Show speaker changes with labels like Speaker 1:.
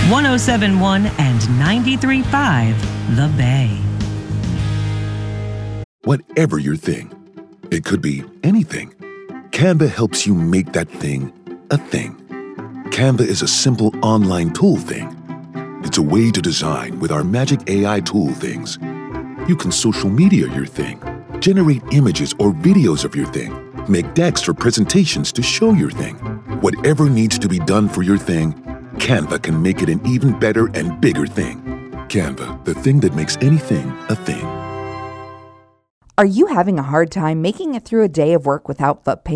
Speaker 1: 1071 and 93.5 The Bay.
Speaker 2: Whatever your thing, it could be anything. Canva helps you make that thing a thing. Canva is a simple online tool thing. It's a way to design with our magic AI tool things. You can social media your thing, generate images or videos of your thing, make decks for presentations to show your thing. Whatever needs to be done for your thing, Canva can make it an even better and bigger thing. Canva, the thing that makes anything a thing.
Speaker 3: Are you having a hard time making it through a day of work without foot pain?